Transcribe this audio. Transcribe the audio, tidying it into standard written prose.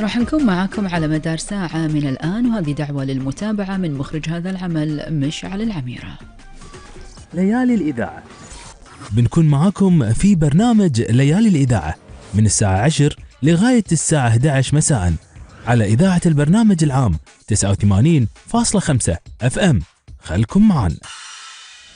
راح نكون معاكم على مدار ساعة من الآن، وهذه دعوة للمتابعة من مخرج هذا العمل مشعل العميرة. ليالي الإذاعة بنكون معاكم في برنامج ليالي الإذاعة من الساعة 10 لغاية الساعة 11 مساء على إذاعة البرنامج العام 89.5 FM. خلكم معنا.